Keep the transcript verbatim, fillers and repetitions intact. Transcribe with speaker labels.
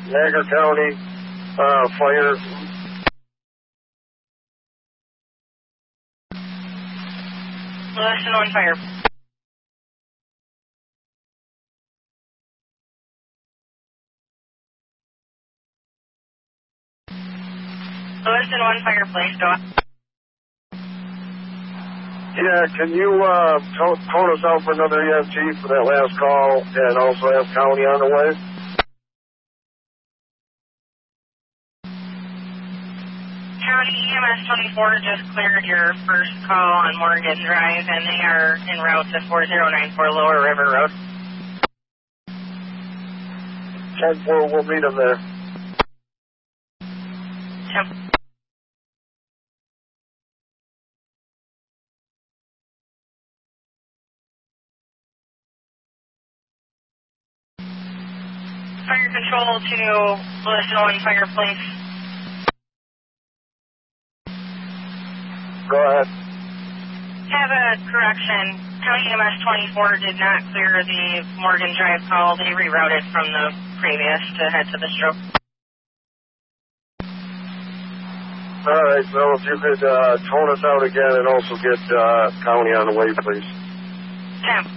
Speaker 1: Niagara County uh, Fire.
Speaker 2: Lewiston one Fire. Lewiston one Fire, please go on.
Speaker 1: Yeah, can you uh, to- tone us out for another E M T for that last call and also have county on the way?
Speaker 2: County E M S twenty-four just cleared your first call on Morgan Drive, and they are en route to four zero nine four Lower River Road.
Speaker 1: ten four, we'll meet them there.
Speaker 2: Yep. Fire control to Lewiston one Fire, please.
Speaker 1: Go ahead.
Speaker 2: Have a correction. County E M S twenty-four did not clear the Morgan Drive call. They rerouted from the previous to head to the stroke.
Speaker 1: All right, so if you could uh, tone us out again and also get uh, county on the way, please.
Speaker 2: Ten.